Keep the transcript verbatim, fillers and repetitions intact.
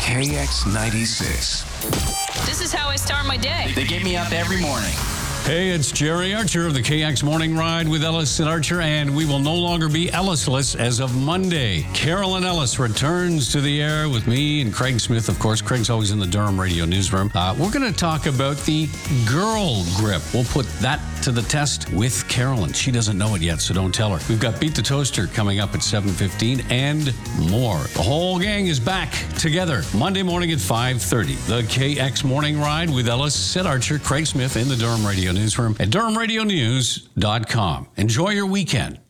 K X ninety-six. This is how I start my day. They get me up every morning. Hey, it's Jerry Archer of the K X Morning Ride with Ellis and Archer, and we will no longer be Ellisless as of Monday. Carolyn Ellis returns to the air with me and Craig Smith. Of course, Craig's always in the Durham Radio Newsroom. Uh, we're going to talk about the girl grip. We'll put that to the test with Carolyn. She doesn't know it yet, so don't tell her. We've got Beat the Toaster coming up at seven fifteen and more. The whole gang is back together Monday morning at five thirty. The K X Morning Ride with Ellis and Archer, Craig Smith in the Durham Radio Newsroom at durham radio news dot com. Enjoy your weekend.